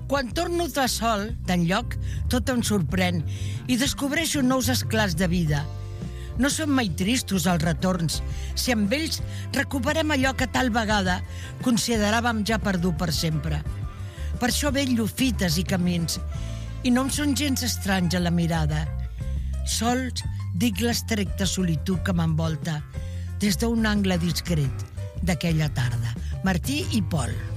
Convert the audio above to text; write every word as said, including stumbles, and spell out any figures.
Quan torno de sol, d'enlloc, tot em sorprèn i descobreixo nous esclars de vida. No són mai tristos els retorns, si amb ells recuperem allò que tal vegada consideràvem ja perdut per sempre. Per això vetllo fites i camins, i no em són gens estranys a la mirada. Sols dic l'estricta solitud que m'envolta des d'un angle discret d'aquella tarda. Martí i Pol.